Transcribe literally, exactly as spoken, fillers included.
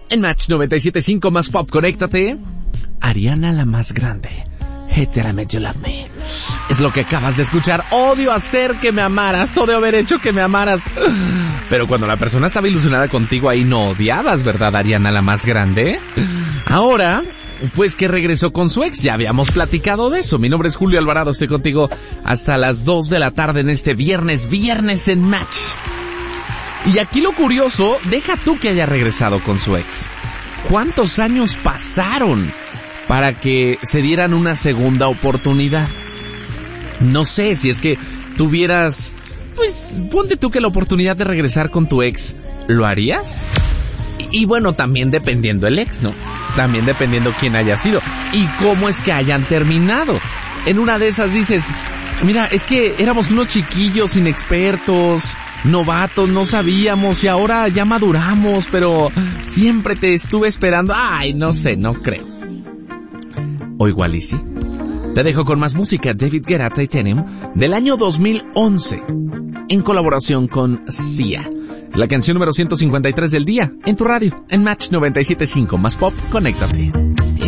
En Match noventa y siete punto cinco más pop, conéctate. Ariana la más grande. Hey, did I make you love me? Es lo que acabas de escuchar. Odio hacer que me amaras, odio haber hecho que me amaras. Pero cuando la persona estaba ilusionada contigo, ahí no odiabas, ¿verdad, Ariana la más grande? Ahora, pues que regresó con su ex, ya habíamos platicado de eso. Mi nombre es Julio Alvarado, estoy contigo hasta las dos de la tarde en este viernes, viernes en Match. Y aquí lo curioso, deja tú que haya regresado con su ex. ¿Cuántos años pasaron para que se dieran una segunda oportunidad? No sé, si es que tuvieras, pues, ponte tú que la oportunidad de regresar con tu ex, ¿lo harías? Y, y bueno, también dependiendo el ex, ¿no? También dependiendo quién haya sido y cómo es que hayan terminado. En una de esas dices, mira, es que éramos unos chiquillos inexpertos, novatos, no sabíamos y ahora ya maduramos, pero siempre te estuve esperando. Ay, no sé, no creo. O igual y sí. Te dejo con más música. David Guetta, Titanium, del año dos mil once, en colaboración con Sia. La canción número ciento cincuenta y tres del día, en tu radio, en Match noventa y siete punto cinco, más pop, conéctate.